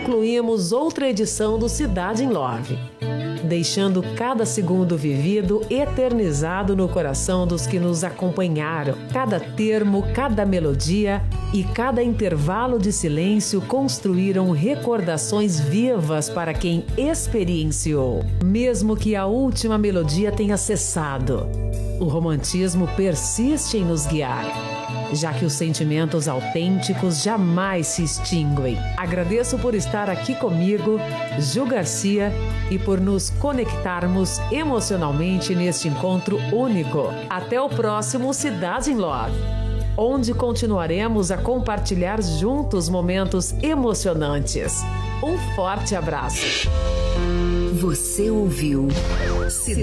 concluímos outra edição do Cidade in Love, deixando cada segundo vivido eternizado no coração dos que nos acompanharam. Cada termo, cada melodia e cada intervalo de silêncio construíram recordações vivas para quem experienciou. Mesmo que a última melodia tenha cessado, o romantismo persiste em nos guiar, já que os sentimentos autênticos jamais se extinguem. Agradeço por estar aqui comigo, Ju Garcia, e por nos conectarmos emocionalmente neste encontro único. Até o próximo Cidade in Love, onde continuaremos a compartilhar juntos momentos emocionantes. Um forte abraço. Você ouviu